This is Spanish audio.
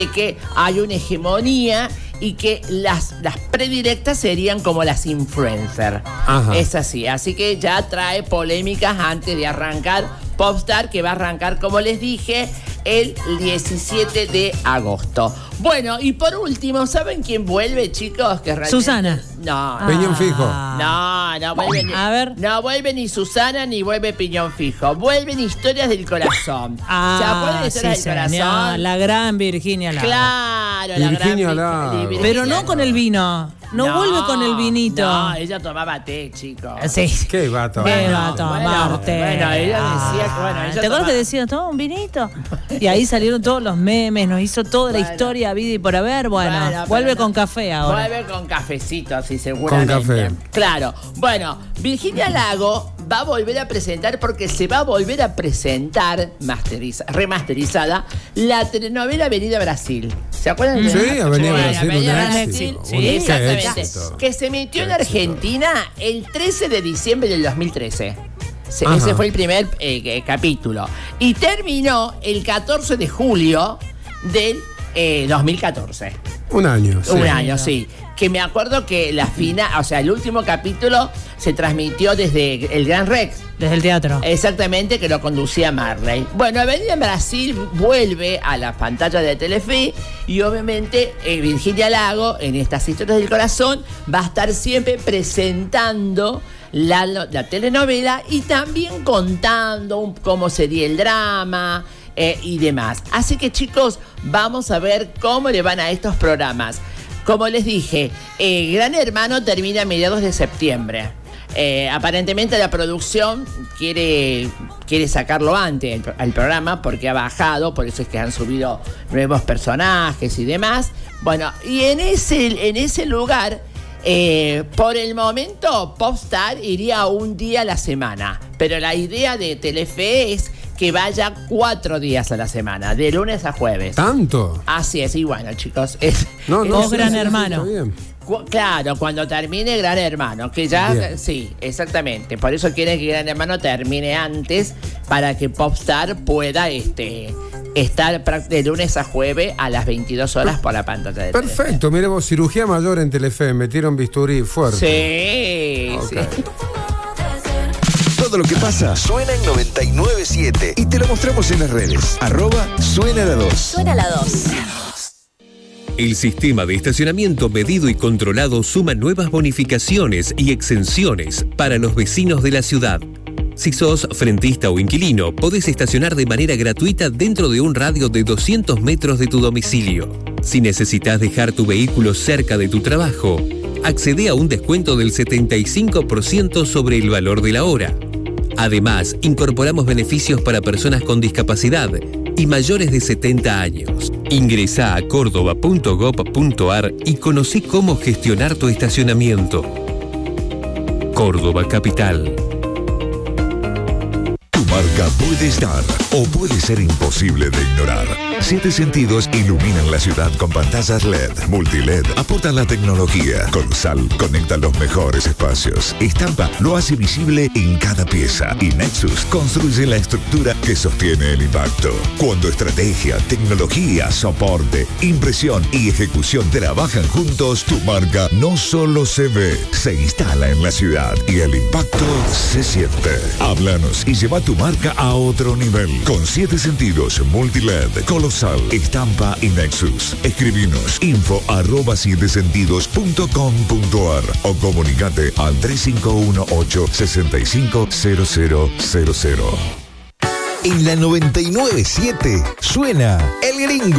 que hay una hegemonía y que las predilectas serían como las influencers. Ajá. Es así que ya trae polémicas antes de arrancar Popstar, que va a arrancar, como les dije, el 17 de agosto. Bueno, y por último, ¿saben quién vuelve, chicos? Que realmente... Susana. No. Piñón fijo. No vuelve ni... A ver. No vuelve ni Susana ni vuelve Piñón Fijo. Vuelven Historias del Corazón. ¿Se acuerdan de Historias del Corazón? La gran Virginia Lago. Claro, Virginia la Lago. gran Virginia. Pero no con el vino. No vuelve con el vinito. No, ella tomaba té, chicos. Sí. ¿Qué va a tomar? ¿Qué va a tomar té? Bueno, ella decía que, bueno, ella ¿te acuerdas que decía, toma un vinito? Y ahí salieron todos los memes, nos hizo toda la historia, vida y por haber. Bueno, vuelve con café ahora. Vuelve con cafecito, sí, seguramente. Con café. Claro. Bueno, Virginia Lago va a volver a presentar, porque se va a volver a presentar remasterizada la telenovela Avenida Brasil. ¿Se acuerdan? Sí, Avenida Brasil, Avenida un Brasil. éxito. Sí, Un exactamente. éxito. Que se emitió en Argentina el 13 de diciembre del 2013. Ajá. Ese fue el primer capítulo. Y terminó el 14 de julio del 2014. Un año. Sí. Un año, sí. Que me acuerdo que la final, o sea, el último capítulo se transmitió desde el Gran Rex. Desde el teatro. Exactamente, que lo conducía Marley. Bueno, Avenida Brasil vuelve a la pantalla de Telefe y obviamente Virginia Lago, en estas Historias del Corazón, va a estar siempre presentando la telenovela y también contando cómo sería el drama y demás. Así que, chicos, vamos a ver cómo le van a estos programas. Como les dije, Gran Hermano termina a mediados de septiembre. Aparentemente la producción quiere sacarlo antes al programa, porque ha bajado, por eso es que han subido nuevos personajes y demás. Bueno, y en ese lugar, por el momento, Popstar iría un día a la semana, pero la idea de Telefe es que vaya 4 días a la semana, de lunes a jueves. ¿Tanto? Así es, y bueno, chicos, Vos, Gran Hermano. Está bien. Claro, cuando termine Gran Hermano, que ya, Bien. sí, exactamente. Por eso quieren que Gran Hermano termine antes, para que Popstar pueda estar de lunes a jueves a las 22 horas por la pantalla de Telefe. Perfecto, mire vos, cirugía mayor en Telefe, metieron bisturí fuerte. Sí, Ok. sí. Todo lo que pasa suena en 99.7 y te lo mostramos en las redes. @suena la 2. Suena la 2. El sistema de estacionamiento medido y controlado suma nuevas bonificaciones y exenciones para los vecinos de la ciudad. Si sos frentista o inquilino, podés estacionar de manera gratuita dentro de un radio de 200 metros de tu domicilio. Si necesitas dejar tu vehículo cerca de tu trabajo, accede a un descuento del 75% sobre el valor de la hora. Además, incorporamos beneficios para personas con discapacidad y mayores de 70 años. Ingresá a córdoba.gov.ar y conocí cómo gestionar tu estacionamiento. Córdoba Capital. Tu marca puede estar o puede ser imposible de ignorar. 7 Sentidos iluminan la ciudad con pantallas LED, multiled, aportan la tecnología. Colosal conecta los mejores espacios. Estampa lo hace visible en cada pieza. Y Nexus construye la estructura que sostiene el impacto. Cuando estrategia, tecnología, soporte, impresión y ejecución trabajan juntos, tu marca no solo se ve, se instala en la ciudad y el impacto se siente. Háblanos y lleva tu marca a otro nivel. Con 7 Sentidos, multiled, Colosal, Estampa y Nexus. Escribinos info@7sentidos.com.ar o comunicate al 3518-650000. En la 99.7 suena El Gringo.